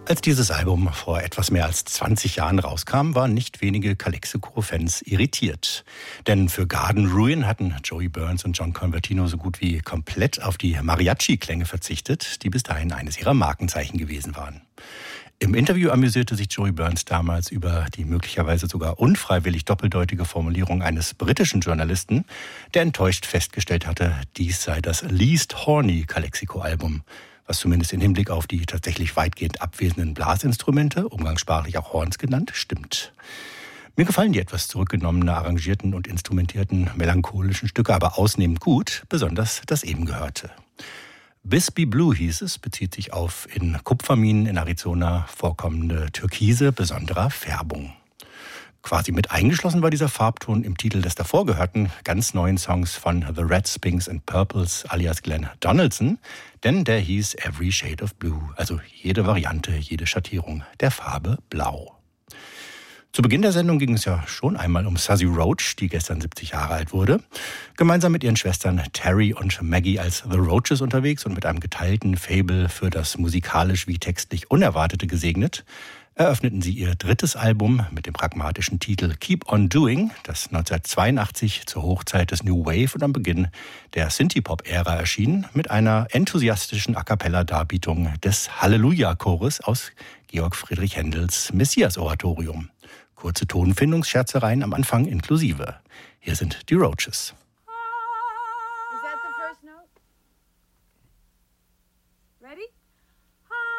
Als dieses Album vor etwas mehr als 20 Jahren rauskam, waren nicht wenige Calexico-Fans irritiert. Denn für Garden Ruin hatten Joey Burns und John Convertino so gut wie komplett auf die Mariachi-Klänge verzichtet, die bis dahin eines ihrer Markenzeichen gewesen waren. Im Interview amüsierte sich Joey Burns damals über die möglicherweise sogar unfreiwillig doppeldeutige Formulierung eines britischen Journalisten, der enttäuscht festgestellt hatte, dies sei das least horny Calexico-Album, was zumindest im Hinblick auf die tatsächlich weitgehend abwesenden Blasinstrumente, umgangssprachlich auch Horns genannt, stimmt. Mir gefallen die etwas zurückgenommenen, arrangierten und instrumentierten melancholischen Stücke aber ausnehmend gut, besonders das eben gehörte. Bisbee Blue hieß es, bezieht sich auf in Kupferminen in Arizona vorkommende Türkise besonderer Färbung. Quasi mit eingeschlossen war dieser Farbton im Titel des davor gehörten ganz neuen Songs von The Reds, Pinks and Purples alias Glenn Donaldson, denn der hieß Every Shade of Blue, also jede Variante, jede Schattierung der Farbe Blau. Zu Beginn der Sendung ging es ja schon einmal um Suzy Roach, die gestern 70 Jahre alt wurde. Gemeinsam mit ihren Schwestern Terry und Maggie als The Roaches unterwegs und mit einem geteilten Faible für das musikalisch wie textlich Unerwartete gesegnet, eröffneten sie ihr drittes Album mit dem pragmatischen Titel Keep on Doing, das 1982 zur Hochzeit des New Wave und am Beginn der Synthie-Pop-Ära erschien, mit einer enthusiastischen A-Cappella-Darbietung des Halleluja-Chores aus Georg Friedrich Händels Messias-Oratorium. Kurze Tonfindungsscherzerei am Anfang inklusive. Hier sind die Roaches.